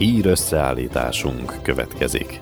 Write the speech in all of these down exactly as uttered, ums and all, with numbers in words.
Hír összeállításunk következik.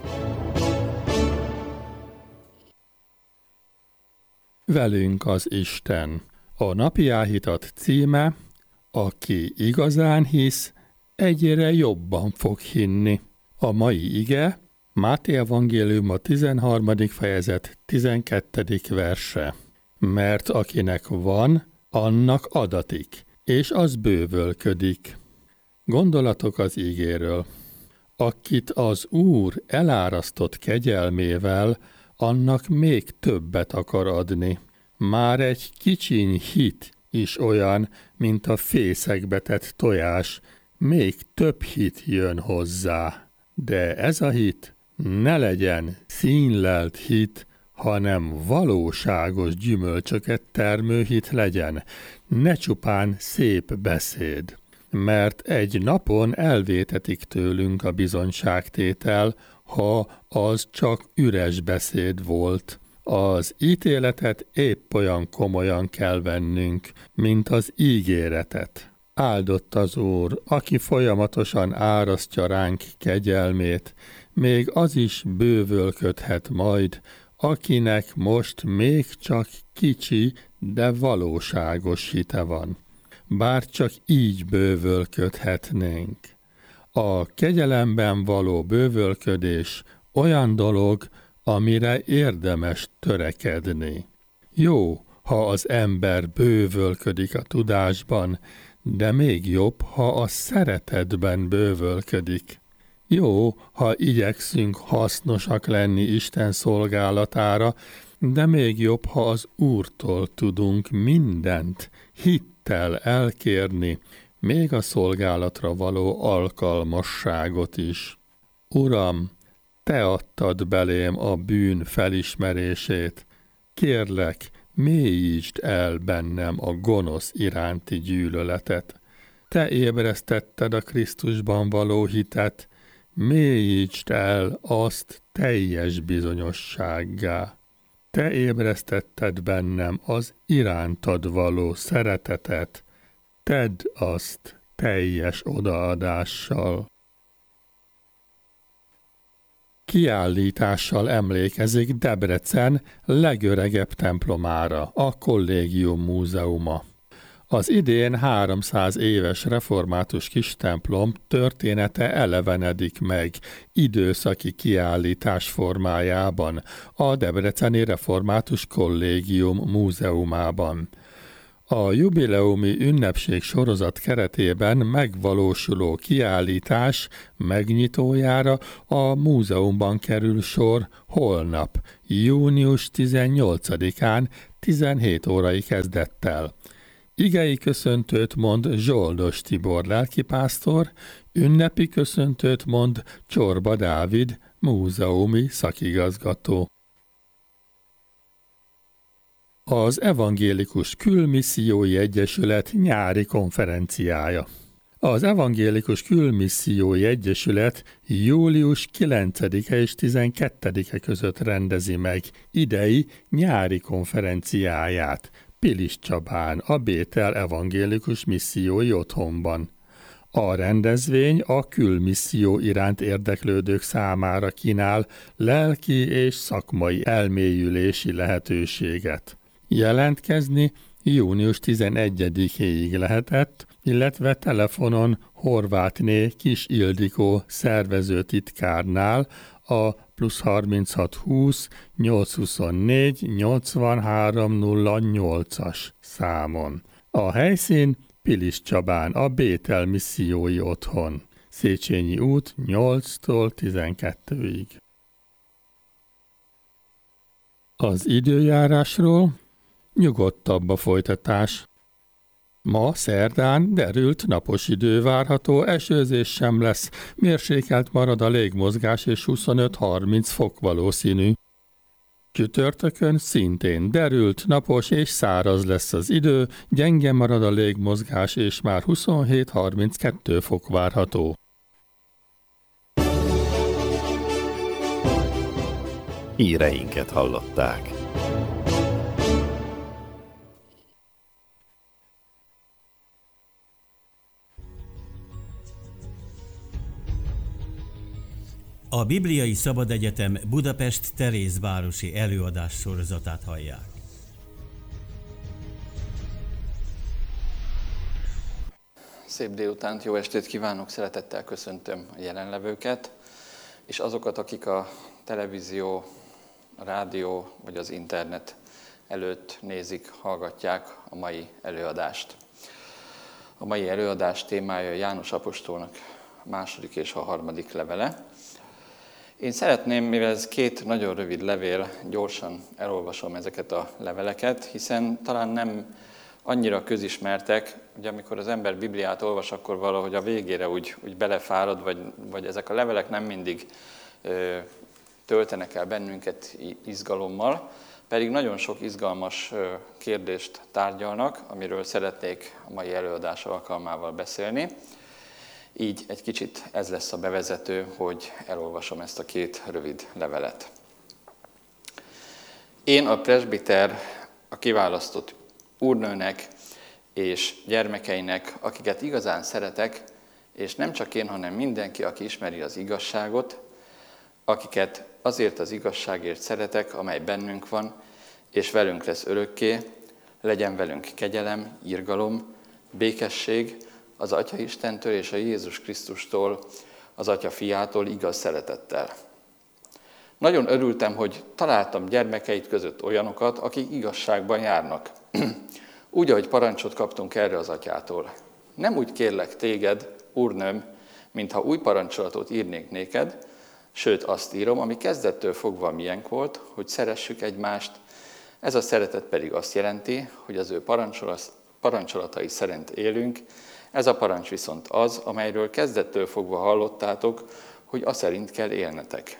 Velünk az Isten. A napi áhítat címe: Aki igazán hisz, egyre jobban fog hinni. A mai ige Máté evangélium a tizenharmadik fejezet tizenkettedik verse. Mert akinek van, annak adatik, és az bővölködik. Gondolatok az igéről. Akit az Úr elárasztott kegyelmével, annak még többet akar adni. Már egy kicsiny hit is olyan, mint a fészekbe tett tojás, még több hit jön hozzá. De ez a hit ne legyen színlelt hit, hanem valóságos gyümölcsöket termő hit legyen, ne csupán szép beszéd. Mert egy napon elvétetik tőlünk a bizonyságtétel, ha az csak üres beszéd volt. Az ítéletet épp olyan komolyan kell vennünk, mint az ígéretet. Áldott az Úr, aki folyamatosan árasztja ránk kegyelmét, még az is bővölködhet majd, akinek most még csak kicsi, de valóságos hite van. Bár csak így bővölködhetnénk. A kegyelemben való bővölködés olyan dolog, amire érdemes törekedni. Jó, ha az ember bővölködik a tudásban, de még jobb, ha a szeretetben bővölködik. Jó, ha igyekszünk hasznosak lenni Isten szolgálatára, de még jobb, ha az Úrtól tudunk mindent hittel elkérni, még a szolgálatra való alkalmasságot is. Uram, Te adtad belém a bűn felismerését. Kérlek, mélyítsd el bennem a gonosz iránti gyűlöletet. Te ébresztetted a Krisztusban való hitet, mélyítsd el azt teljes bizonyossággá. Te ébresztetted bennem az irántad való szeretetet, tedd azt teljes odaadással. Kiállítással emlékezik Debrecen legöregebb templomára, a Kollégium Múzeuma. Az idén háromszáz éves református kistemplom története elevenedik meg időszaki kiállítás formájában a Debreceni Református Kollégium Múzeumában. A jubileumi ünnepség sorozat keretében megvalósuló kiállítás megnyitójára a múzeumban kerül sor holnap, június tizennyolcadikán tizenhét órai kezdettel. Igei köszöntőt mond Zsoldos Tibor lelkipásztor, ünnepi köszöntőt mond Csorba Dávid, múzeumi szakigazgató. Az Evangélikus Külmissziói Egyesület nyári konferenciája. Az Evangélikus Külmissziói Egyesület július kilencedike és tizenkettedike között rendezi meg idei nyári konferenciáját Pilis Csabán, a Bétel Evangélikus Missziói Otthonban. A rendezvény a külmisszió iránt érdeklődők számára kínál lelki és szakmai elmélyülési lehetőséget. Jelentkezni június tizenegyedikéig lehetett, illetve telefonon Horvátné Kis Ildikó szervezőtitkárnál a plusz harminchat húsz nyolcszázhuszonnégy nyolcvanhárom nulla nyolcas számon. A helyszín Pilis Csabán, a Bétel Missziói Otthon. Széchenyi út nyolctól tizenkettőig. Az időjárásról: nyugodtabb a folytatás. Ma szerdán derült napos idő várható, esőzés sem lesz, mérsékelt marad a légmozgás és huszonöt-harminc fok valószínű. Csütörtökön szintén derült, napos és száraz lesz az idő, gyenge marad a légmozgás és már huszonhét-harminckettő fok várható. Híreinket hallották. A Bibliai Szabadegyetem Budapest Terézvárosi előadás sorozatát hallják. Szép délutánt, jó estét kívánok, szeretettel köszöntöm a jelenlevőket, és azokat, akik a televízió, a rádió vagy az internet előtt nézik, hallgatják a mai előadást. A mai előadás témája János apostolnak a második és a harmadik levele. Én szeretném, mivel ez két nagyon rövid levél, gyorsan elolvasom ezeket a leveleket, hiszen talán nem annyira közismertek, hogy amikor az ember Bibliát olvas, akkor valahogy a végére úgy, úgy belefárad, vagy, vagy ezek a levelek nem mindig ö, töltenek el bennünket izgalommal, pedig nagyon sok izgalmas ö, kérdést tárgyalnak, amiről szeretnék a mai előadás alkalmával beszélni. Így egy kicsit ez lesz a bevezető, hogy elolvasom ezt a két rövid levelet. Én a presbiter, a kiválasztott úrnőnek és gyermekeinek, akiket igazán szeretek, és nem csak én, hanem mindenki, aki ismeri az igazságot, akiket azért az igazságért szeretek, amely bennünk van, és velünk lesz örökké, legyen velünk kegyelem, irgalom, békesség az Atya Istentől és a Jézus Krisztustól, az Atya Fiától igaz szeretettel. Nagyon örültem, hogy találtam gyermekeit között olyanokat, akik igazságban járnak. Úgy, ahogy parancsot kaptunk erre az Atyától. Nem úgy kérlek téged, úrnőm, mintha új parancsolatot írnék néked, sőt azt írom, ami kezdettől fogva miénk volt, hogy szeressük egymást. Ez a szeretet pedig azt jelenti, hogy az ő parancsolatai szerint élünk. Ez a parancs viszont az, amelyről kezdettől fogva hallottátok, hogy az szerint kell élnetek.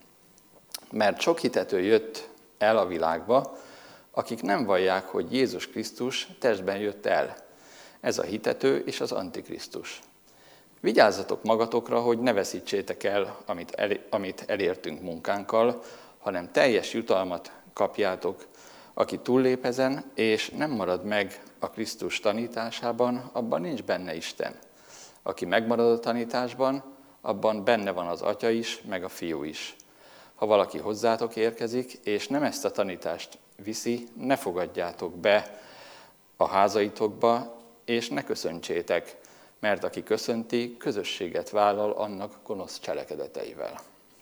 Mert sok hitető jött el a világba, akik nem vallják, hogy Jézus Krisztus testben jött el. Ez a hitető és az Antikrisztus. Vigyázzatok magatokra, hogy ne veszítsétek el, amit, el, amit elértünk munkánkkal, hanem teljes jutalmat kapjátok. Aki túllép ezen, és nem marad meg a Krisztus tanításában, abban nincs benne Isten. Aki megmarad a tanításban, abban benne van az Atya is, meg a Fiú is. Ha valaki hozzátok érkezik, és nem ezt a tanítást viszi, ne fogadjátok be a házaitokba, és ne köszöntsétek, mert aki köszönti, közösséget vállal annak gonosz cselekedeteivel.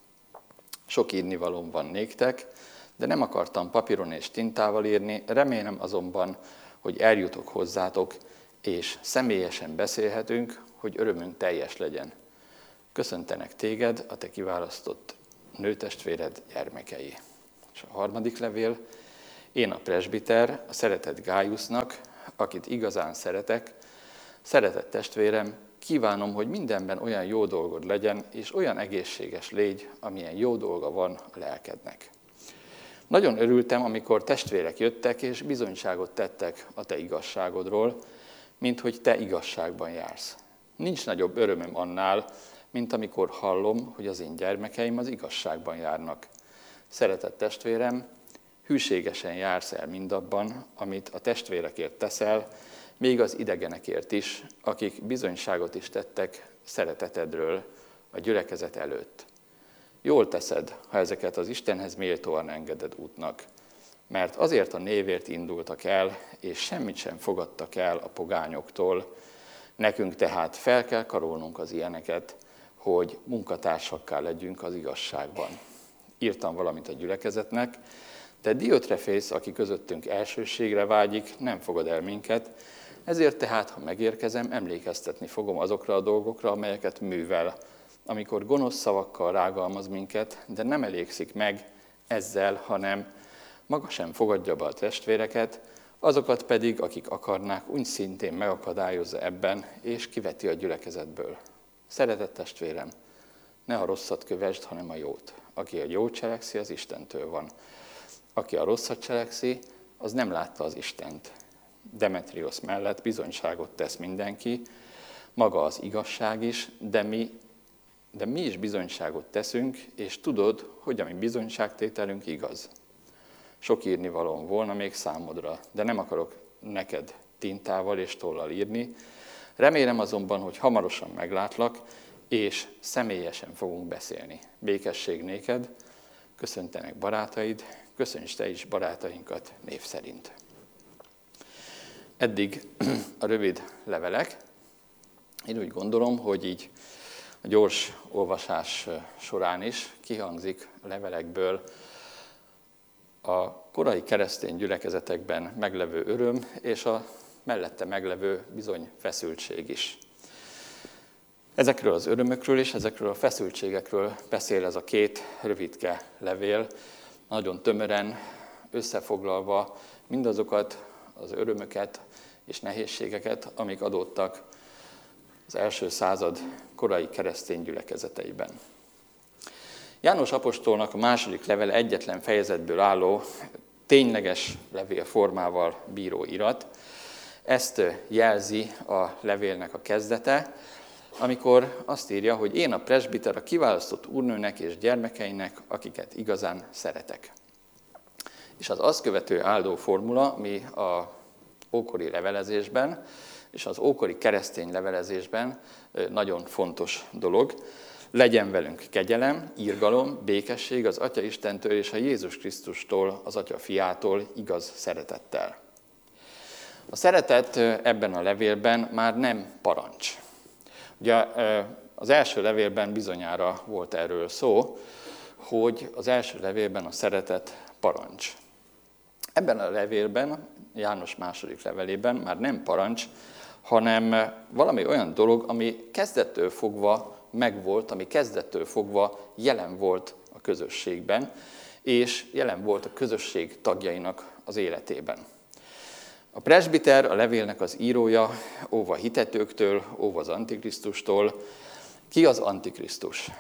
Sok írnivalóm van néktek, de nem akartam papíron és tintával írni, remélem azonban, hogy eljutok hozzátok, és személyesen beszélhetünk, hogy örömünk teljes legyen. Köszöntenek téged, a te kiválasztott nőtestvéred gyermekei. És a harmadik levél, én a presbiter, a szeretett Gájusznak, akit igazán szeretek, szeretett testvérem, kívánom, hogy mindenben olyan jó dolgod legyen, és olyan egészséges légy, amilyen jó dolga van a lelkednek. Nagyon örültem, amikor testvérek jöttek, és bizonyságot tettek a te igazságodról, mint hogy te igazságban jársz. Nincs nagyobb örömöm annál, mint amikor hallom, hogy az én gyermekeim az igazságban járnak. Szeretett testvérem, hűségesen jársz el mindabban, amit a testvérekért teszel, még az idegenekért is, akik bizonyságot is tettek szeretetedről a gyülekezet előtt. Jól teszed, ha ezeket az Istenhez méltóan engeded útnak, mert azért a névért indultak el, és semmit sem fogadtak el a pogányoktól. Nekünk tehát fel kell karolnunk az ilyeneket, hogy munkatársakká legyünk az igazságban. Írtam valamit a gyülekezetnek, de Diotrefész, aki közöttünk elsőségre vágyik, nem fogad el minket, ezért tehát, ha megérkezem, emlékeztetni fogom azokra a dolgokra, amelyeket művel, amikor gonosz szavakkal rágalmaz minket, de nem elégszik meg ezzel, hanem maga sem fogadja be a testvéreket, azokat pedig, akik akarnák, úgy szintén megakadályozza ebben, és kiveti a gyülekezetből. Szeretett testvérem, ne a rosszat kövesd, hanem a jót. Aki a jót cselekszi, az Istentől van. Aki a rosszat cselekszi, az nem látta az Istent. Demetriosz mellett bizonyságot tesz mindenki, maga az igazság is, de mi, de mi is bizonyságot teszünk, és tudod, hogy a mi bizonyságtételünk igaz. Sok írnivalóm volna még számodra, de nem akarok neked tintával és tollal írni. Remélem azonban, hogy hamarosan meglátlak, és személyesen fogunk beszélni. Békesség néked, köszöntenek barátaid, köszönts te is barátainkat név szerint. Eddig a rövid levelek. Én úgy gondolom, hogy így a gyors olvasás során is kihangzik a levelekből a korai keresztény gyülekezetekben meglevő öröm, és a mellette meglevő bizony feszültség is. Ezekről az örömökről és ezekről a feszültségekről beszél ez a két rövidke levél, nagyon tömören összefoglalva mindazokat az örömöket és nehézségeket, amik adódtak az első század korai keresztény gyülekezeteiben. János apostolnak a második levele egyetlen fejezetből álló, tényleges levél formával bíró irat. Ezt jelzi a levélnek a kezdete, amikor azt írja, hogy én a presbiter a kiválasztott úrnőnek és gyermekeinek, akiket igazán szeretek. És az azt követő áldó formula, ami a ókori levelezésben és az ókori keresztény levelezésben nagyon fontos dolog. Legyen velünk kegyelem, irgalom, békesség az Atya Istentől és a Jézus Krisztustól, az Atya Fiától igaz szeretettel. A szeretet ebben a levélben már nem parancs. Ugye az első levélben bizonyára volt erről szó, hogy az első levélben a szeretet parancs. Ebben a levélben, János második levelében már nem parancs, hanem valami olyan dolog, ami kezdettől fogva megvolt, ami kezdettől fogva jelen volt a közösségben, és jelen volt a közösség tagjainak az életében. A presbiter, a levélnek az írója, óva hitetőktől, óva az Antikrisztustól. Ki az Antikrisztus?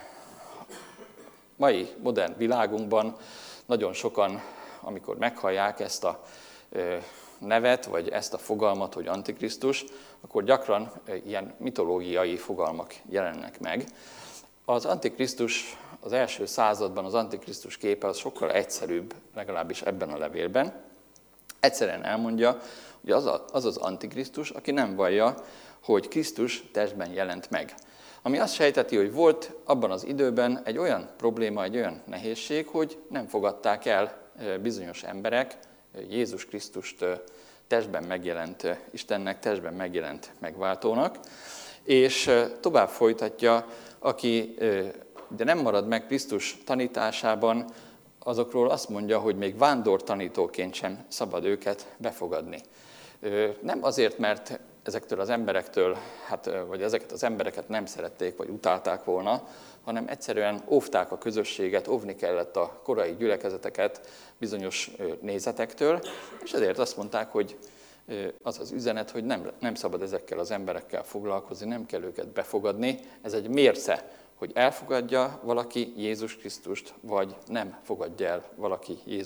Mai modern világunkban nagyon sokan, amikor meghallják ezt a nevet, vagy ezt a fogalmat, hogy Antikrisztus, akkor gyakran ilyen mitológiai fogalmak jelennek meg. Az Antikrisztus, az első században az Antikrisztus képe az sokkal egyszerűbb, legalábbis ebben a levélben. Egyszerűen elmondja, hogy az az, az Antikrisztus, aki nem vallja, hogy Krisztus testben jelent meg. Ami azt sejteti, hogy volt abban az időben egy olyan probléma, egy olyan nehézség, hogy nem fogadták el bizonyos emberek Jézus Krisztust testben megjelent Istennek, testben megjelent megváltónak, és tovább folytatja, aki de nem marad meg Krisztus tanításában, azokról azt mondja, hogy még vándor tanítóként sem szabad őket befogadni. Nem azért, mert ezektől az emberektől, hát, vagy ezeket az embereket nem szerették, vagy utálták volna, hanem egyszerűen óvták a közösséget, óvni kellett a korai gyülekezeteket bizonyos nézetektől, és ezért azt mondták, hogy az az üzenet, hogy nem, nem szabad ezekkel az emberekkel foglalkozni, nem kell őket befogadni. Ez egy mérce, hogy elfogadja valaki Jézus Krisztust, vagy nem fogadja el valaki Jézus